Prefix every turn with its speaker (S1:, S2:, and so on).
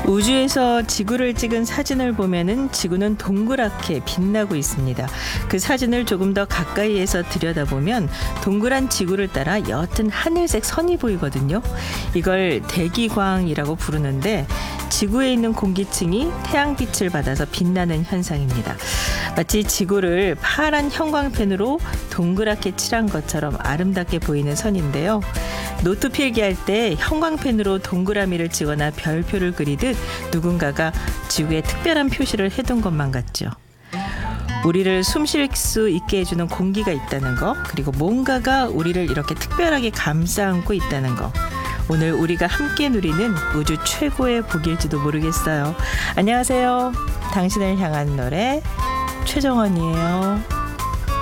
S1: 우주에서 지구를 찍은 사진을 보면은 지구는 동그랗게 빛나고 있습니다. 그 사진을 조금 더 가까이에서 들여다보면 동그란 지구를 따라 옅은 하늘색 선이 보이거든요. 이걸 대기광이라고 부르는데 지구에 있는 공기층이 태양빛을 받아서 빛나는 현상입니다. 마치 지구를 파란 형광펜으로 동그랗게 칠한 것처럼 아름답게 보이는 선인데요. 노트 필기할 때 형광펜으로 동그라미를 치거나 별표를 그리듯 누군가가 지구에 특별한 표시를 해둔 것만 같죠. 우리를 숨 쉴 수 있게 해주는 공기가 있다는 거, 그리고 뭔가가 우리를 이렇게 특별하게 감싸 안고 있다는 거, 오늘 우리가 함께 누리는 우주 최고의 복일지도 모르겠어요. 안녕하세요. 당신을 향한 노래 최정원이에요.